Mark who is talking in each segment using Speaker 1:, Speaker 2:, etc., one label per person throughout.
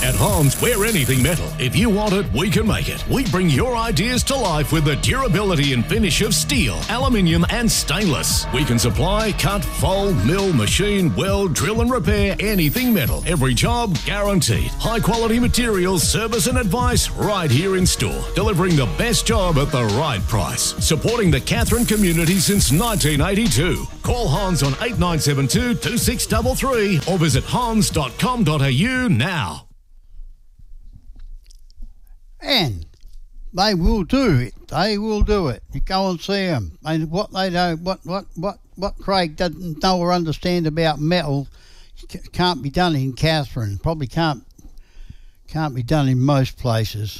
Speaker 1: At Hans, we're anything metal. If you want it, we can make it. We bring your ideas to life with the durability and finish of steel, aluminium, and stainless. We can supply, cut, fold, mill, machine, weld, drill, and repair anything metal. Every job guaranteed. High quality materials, service, and advice right here in store. Delivering the best job at the right price. Supporting the Katherine community since 1982. Call Hans on 8972 2633 or visit hans.com.au now.
Speaker 2: And they will do it. They will do it. You go and see them. And what they don't, what Craig doesn't know or understand about metal can't be done in Katherine. Probably can't be done in most places.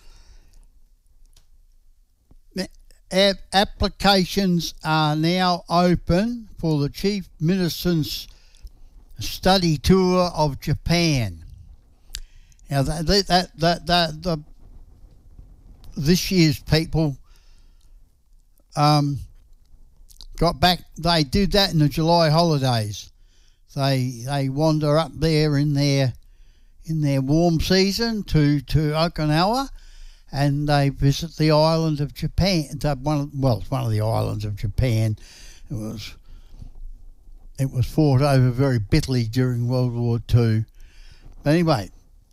Speaker 2: Applications are now open for the Chief Minister's study tour of Japan. Now this year's people got back. They did that in the July holidays. They wander up there in their warm season to Okinawa, and they visit the island of Japan. It's one of the islands of Japan. It was fought over very bitterly during World War II. But anyway,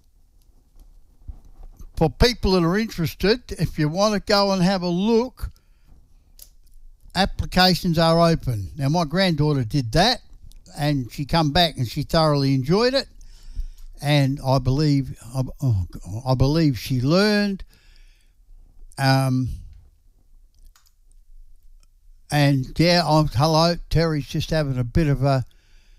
Speaker 2: for people that are interested, if you want to go and have a look, applications are open. Now, my granddaughter did that, and she come back and she thoroughly enjoyed it, and I believe she learned. And yeah, hello, Terry's just having a bit of a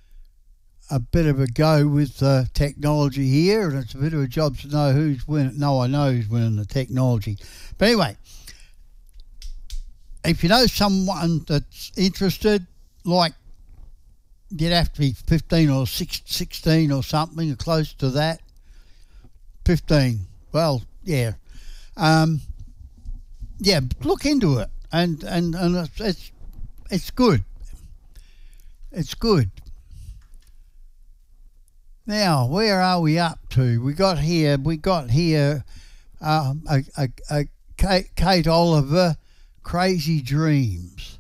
Speaker 2: go with the technology here, and it's a bit of a job to know who's winning. No, I know who's winning the technology. But anyway, if you know someone that's interested, like you'd have to be 15 or 16 or something, or close to that. 15. Well, yeah. Yeah, look into it, and it's good. It's good. Now, where are we up to? We got here. Kate Oliver, Crazy Dreams.